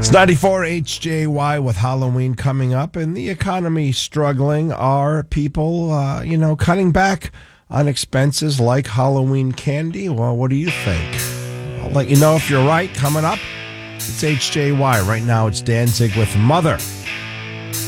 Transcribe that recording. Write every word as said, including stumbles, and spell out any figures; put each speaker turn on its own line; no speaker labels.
It's ninety-four H J Y with Halloween coming up and the economy struggling. Are people, uh, you know, cutting back on expenses like Halloween candy? Well, what do you think? I'll let you know if you're right. Coming up, it's H J Y. Right now, it's Danzig with Mother.